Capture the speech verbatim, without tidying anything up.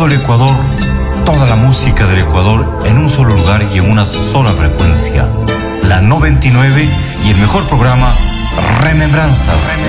todo el Ecuador, toda la música del Ecuador en un solo lugar y en una sola frecuencia. La noventa y nueve y el mejor programa, Remembranzas.